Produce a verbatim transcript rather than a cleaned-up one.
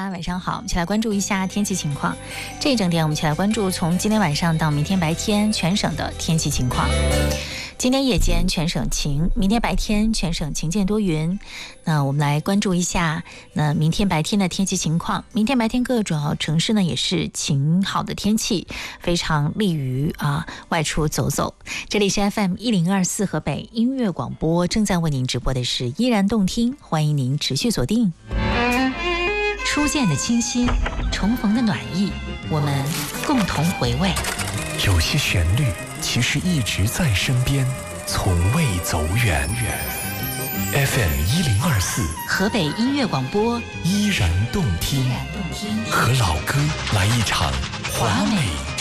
家晚上好，我们一起来关注一下天气情况。这一整天我们一起来关注从今天晚上到明天白天全省的天气情况。今天夜间全省晴，明天白天全省晴间多云。那我们来关注一下那明天白天的天气情况。明天白天各主要城市呢也是晴好的天气，非常利于啊外出走走。这里是 F M 一零二四河北音乐广播，正在为您直播的是依然动听，欢迎您持续锁定。初见的清新，重逢的暖意，我们共同回味。 有些旋律其实一直在身边，从未走远。F M 一零二四， 河北音乐广播， 依然动听，和老歌来一场华美